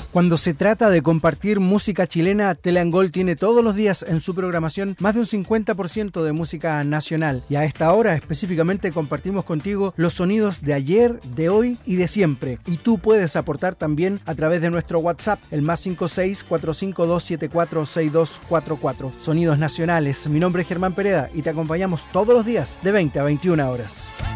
Cuando se trata de compartir música chilena, Teleangol tiene todos los días en su programación más de un 50% de música nacional. Y a esta hora específicamente compartimos contigo los sonidos de ayer, de hoy y de siempre. Y tú puedes aportar también a través de nuestro WhatsApp, el +56 452 746244. Sonidos nacionales. Mi nombre es Germán Pereda y te acompañamos todos los días de 20 a 21 horas.